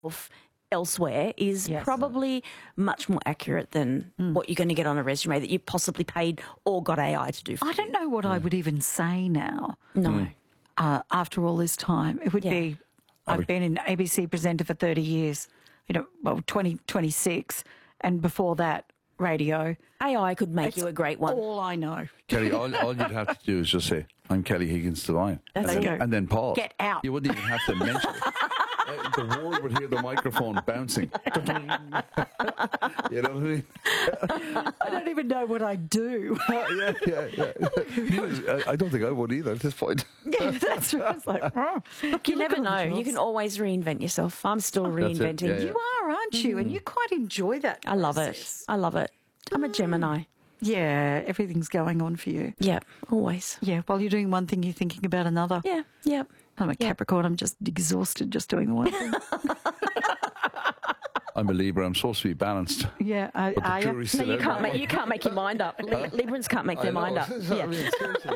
elsewhere is probably much more accurate than what you're going to get on a resume that you possibly paid or got AI to do for you. I don't know what I would even say now. No. After all this time, it would be, I've been an ABC presenter for 30 years, 26, and before that, radio. AI could make you a great one. All I know. Kelly, all you'd have to do is just say, I'm Kelly Higgins Devine. That's and, it. then, and then pause. Get out. You wouldn't even have to mention it. The world would hear the microphone bouncing. You know what I mean? I don't even know what I do. yeah. I don't think I would either at this point. Yeah, that's right. It's like, Look, you never know. You can always reinvent yourself. I'm still reinventing. Yeah, yeah. You are, aren't you? And you quite enjoy that. I love process. it. I love it. I'm a Gemini. Yeah, everything's going on for you. Yeah, always. Yeah, while you're doing one thing, you're thinking about another. Yeah. I'm a Capricorn. I'm just exhausted just doing the one thing. I'm a Libra. I'm supposed to be balanced. Yeah, But the are you? jury's still No, out. you can't make your mind up. Librans can't make their mind up. I mean, seriously,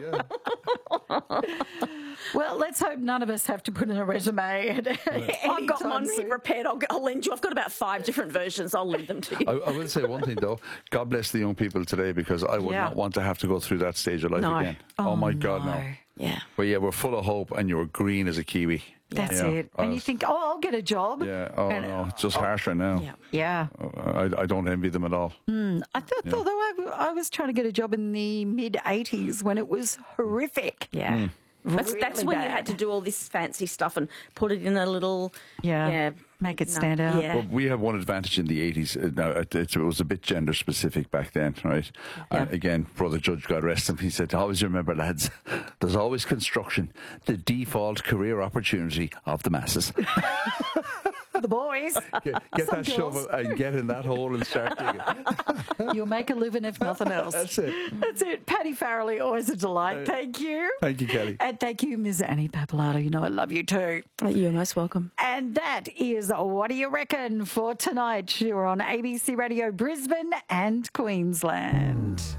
Well, let's hope none of us have to put in a resume. I've got mine prepared. I'll lend you. I've got about 5 different versions. I'll lend them to you. I will say one thing though. God bless the young people today, because I would not want to have to go through that stage of life again. Oh my God, no. Yeah. But yeah, we're full of hope, and you're green as a kiwi. That's it. And you think, I'll get a job. Yeah. Oh no, it's just harsher now. Yeah. I don't envy them at all. I thought, although I was trying to get a job in the mid-'80s when it was horrific. Yeah. That's Really when you bad. had to do all this fancy stuff and put it in a little... Make it stand out. Yeah. Well, we have one advantage in the 80s. Now, it was a bit gender specific back then, right? And again, Brother Judge, God rest him, he said, always remember, lads, there's always construction, the default career opportunity of the masses. The boys. Get that shovel and get in that hole and start digging. You'll make a living if nothing else. That's it. That's it. Paddy Farrelly, always a delight. Thank you. Thank you, Kelly. And thank you, Ms. Annie Papalato. You know I love you too. You're most welcome. And that is What Do You Reckon for tonight. You're on ABC Radio Brisbane and Queensland.